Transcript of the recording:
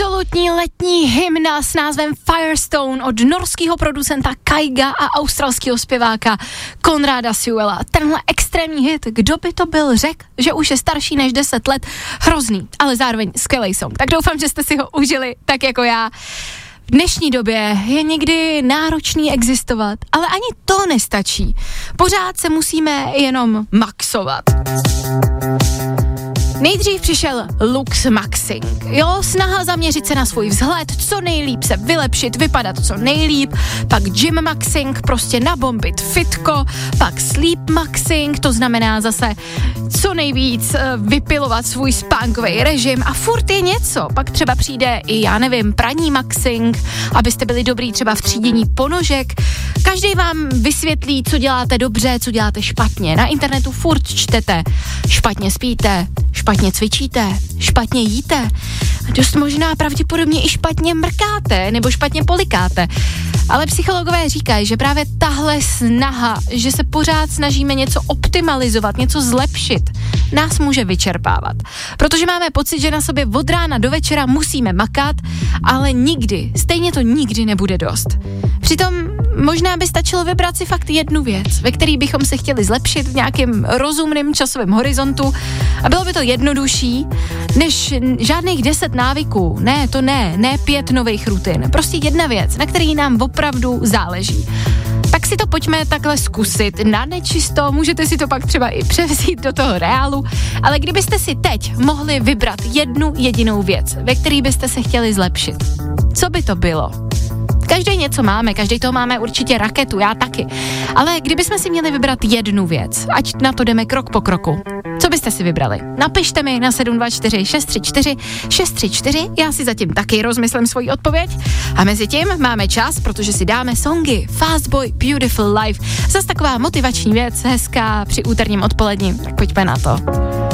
absolutní letní hymna s názvem Firestone od norského producenta Kaiga a australského zpěváka Conrada Sewella. Tenhle extrémní hit, kdo by to byl řekl, že už je starší než 10 let, hrozný, ale zároveň skvělej song. Tak doufám, že jste si ho užili tak jako já. V dnešní době je někdy náročný existovat, ale ani to nestačí. Pořád se musíme jenom maxovat. Nejdřív přišel Lux Maxing, snaha zaměřit se na svůj vzhled, co nejlíp se vylepšit, vypadat co nejlíp, pak Gym Maxing, prostě nabombit fitko, pak Sleep Maxing, to znamená zase co nejvíc vypilovat svůj spánkový režim a furt je něco, pak třeba přijde i, praní Maxing, abyste byli dobrý třeba v třídění ponožek, každý vám vysvětlí, co děláte dobře, co děláte špatně, na internetu furt čtete, špatně spíte, špatně cvičíte, špatně jíte, dost možná pravděpodobně i špatně mrkáte nebo špatně polikáte. Ale psychologové říkají, že právě tahle snaha, že se pořád snažíme něco optimalizovat, něco zlepšit, nás může vyčerpávat. Protože máme pocit, že na sobě od rána do večera musíme makat, ale nikdy, stejně to nikdy nebude dost. Přitom možná by stačilo vybrat si fakt jednu věc, ve které bychom se chtěli zlepšit v nějakém rozumném časovém horizontu a bylo by to jednodušší, než žádných 10 návyků, ne 5 nových rutin, prostě jedna věc, na který nám opravdu záleží. Tak si to pojďme takhle zkusit na nečisto, můžete si to pak třeba i převzít do toho reálu, ale kdybyste si teď mohli vybrat jednu jedinou věc, ve který byste se chtěli zlepšit, co by to bylo? Každý něco máme, každý toho máme určitě raketu, já taky. Ale kdybychom si měli vybrat jednu věc, ať na to jdeme krok po kroku, co byste si vybrali? Napište mi na 724 634 634, já si zatím taky rozmyslím svoji odpověď. A mezi tím máme čas, protože si dáme songy Fastboy Beautiful Life. Zas taková motivační věc, hezká při úterním odpolední, tak pojďme na to.